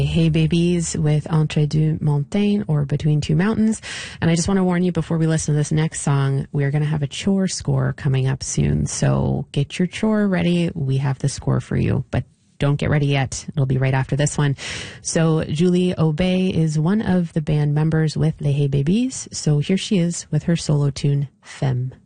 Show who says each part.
Speaker 1: Hey Babies with Entre deux montagnes, or Between Two Mountains. And I just want to warn you before we listen to this next song, we're going to have a chore score coming up soon. So get your chore ready. We have the score for you, but don't get ready yet. It'll be right after this one. So Julie Aubé is one of the band members with Les Hey Babies. So here she is with her solo tune, Femme.